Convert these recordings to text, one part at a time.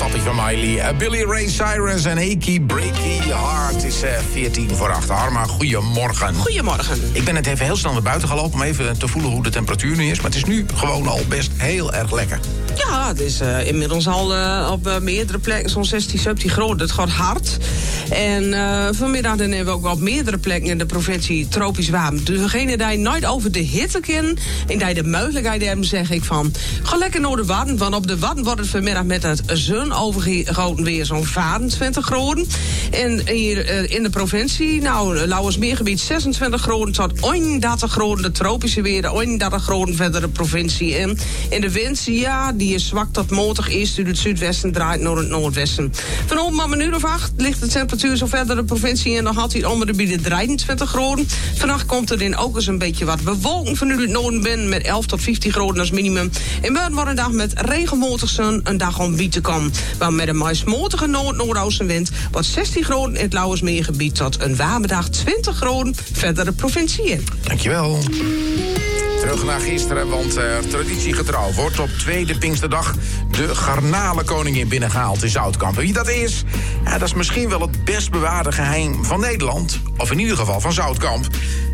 Tappie van Miley. Billy Ray Cyrus en Achy Breaky Heart. Het is 7:45. Harma, goedemorgen. Goedemorgen. Ik ben net even heel snel naar buiten gelopen om even te voelen hoe de temperatuur nu is. Maar het is nu gewoon al best heel erg lekker. Ja, het is inmiddels al op meerdere plekken zo'n 16, 17 graden. Het gaat hard. En vanmiddag dan hebben we ook wel op meerdere plekken in de provincie tropisch warm. Dus degene die nooit over de hitte kennen en die de mogelijkheid hebben, zeg ik van, ga lekker naar de Wadden. Want op de Wadden wordt het vanmiddag met het zon overgoten weer zo'n 24 graden. En hier in de provincie, nou, Lauwersmeergebied 26 graden tot 31 graden. De tropische weer, 31 graden verder de provincie in. In de wind, ja, die is zwak tot matig eerst uit het zuidwesten draait naar het noordwesten. Vanochtend om 1:08 ligt de temperatuur zo verder de provincie en dan had hij onder de bieden 23 graden. Vannacht komt er in ook eens een beetje wat bewolking vanuit het noorden binnen met 11 tot 15 graden als minimum. In morgen wordt een dag met regenmatig zon, een dag om wie te komen. Maar met een meest matige noordoostenwind wordt 16 graden in het Lauwersmeergebied tot een warme dag 20 graden verder de provincie in. Dankjewel. Terug naar gisteren, want traditiegetrouw wordt op tweede Pinksterdag de garnalenkoningin binnengehaald in Zoutkamp. En wie dat is, ja, dat is misschien wel het best bewaarde geheim van Nederland. Of in ieder geval van Zoutkamp.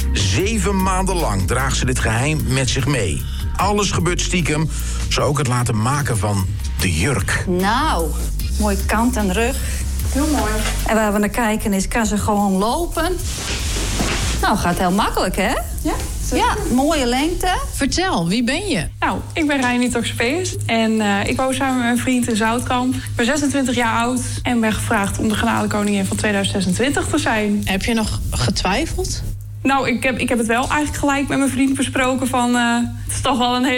7 maanden lang draagt ze dit geheim met zich mee. Alles gebeurt stiekem, zo ook het laten maken van de jurk. Nou, mooi kant en rug. Heel mooi. En waar we naar kijken is, kan ze gewoon lopen. Nou, gaat heel makkelijk, hè? Ja, zeker. Ja, mooie lengte. Vertel, wie ben je? Nou, ik ben Reini Toxopeus en ik woon samen met mijn vriend in Zoutkamp. Ik ben 26 jaar oud en ben gevraagd om de garnalenkoningin van 2026 te zijn. Heb je nog getwijfeld? Nou, ik heb het wel eigenlijk gelijk met mijn vriend besproken van... het is toch wel een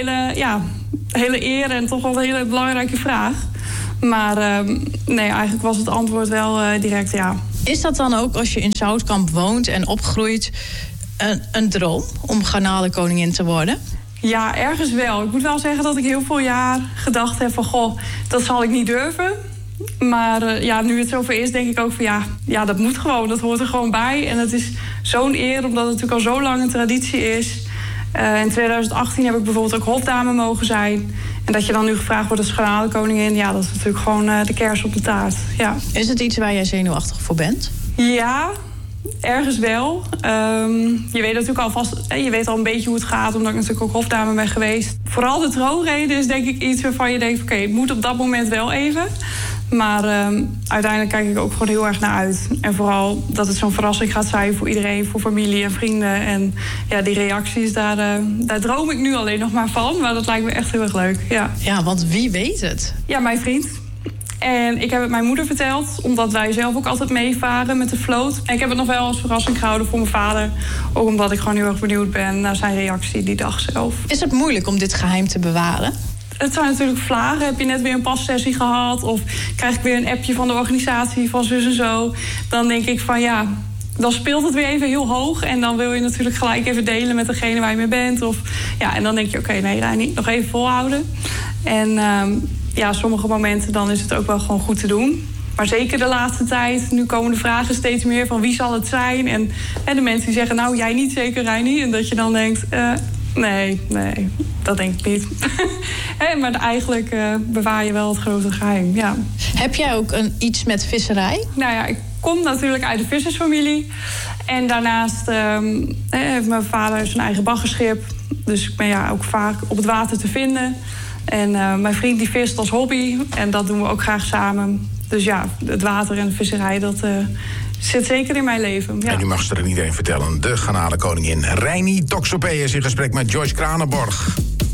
hele eer en toch wel een hele belangrijke vraag. Maar nee, eigenlijk was het antwoord wel direct ja. Is dat dan ook als je in Zoutkamp woont en opgroeit een droom om garnalenkoningin te worden? Ja, ergens wel. Ik moet wel zeggen dat ik heel veel jaar gedacht heb van... goh, dat zal ik niet durven. Maar ja, nu het zover is, denk ik ook van ja, dat moet gewoon. Dat hoort er gewoon bij. En het is zo'n eer, omdat het natuurlijk al zo lang een traditie is. In 2018 heb ik bijvoorbeeld ook hofdame mogen zijn. En dat je dan nu gevraagd wordt als garnalenkoningin... ja, dat is natuurlijk gewoon de kers op de taart. Ja. Is het iets waar jij zenuwachtig voor bent? Ja, ergens wel. Je weet natuurlijk alvast, je weet al een beetje hoe het gaat... omdat ik natuurlijk ook hofdame ben geweest. Vooral de troonrede is denk ik iets waarvan je denkt... oké, het moet op dat moment wel even... Maar uiteindelijk kijk ik ook gewoon heel erg naar uit. En vooral dat het zo'n verrassing gaat zijn voor iedereen, voor familie en vrienden. En ja, die reacties, daar droom ik nu alleen nog maar van. Maar dat lijkt me echt heel erg leuk, ja. Ja, want wie weet het? Ja, mijn vriend. En ik heb het mijn moeder verteld, omdat wij zelf ook altijd meevaren met de vloot. En ik heb het nog wel als verrassing gehouden voor mijn vader. Ook omdat ik gewoon heel erg benieuwd ben naar zijn reactie die dag zelf. Is het moeilijk om dit geheim te bewaren? Het zijn natuurlijk vlagen. Heb je net weer een passessie gehad? Of krijg ik weer een appje van de organisatie van zus en zo? Dan denk ik van ja, dan speelt het weer even heel hoog. En dan wil je natuurlijk gelijk even delen met degene waar je mee bent. Of, ja, en dan denk je oké, nee, Reini, nog even volhouden. En ja, sommige momenten dan is het ook wel gewoon goed te doen. Maar zeker de laatste tijd, nu komen de vragen steeds meer van wie zal het zijn? En de mensen die zeggen, nou, jij niet zeker, Reini. En dat je dan denkt... Nee, dat denk ik niet. Maar eigenlijk bewaar je wel het grote geheim, ja. Heb jij ook iets met visserij? Nou ja, ik kom natuurlijk uit de vissersfamilie. En daarnaast heeft mijn vader zijn eigen baggerschip. Dus ik ben ja ook vaak op het water te vinden. En mijn vriend die vist als hobby. En dat doen we ook graag samen. Dus ja, het water en de visserij, dat... zit zeker in mijn leven, ja. En nu mag ze er iedereen vertellen. De garnalenkoningin Reini Toxopeus in gesprek met Joyce Kranenborg.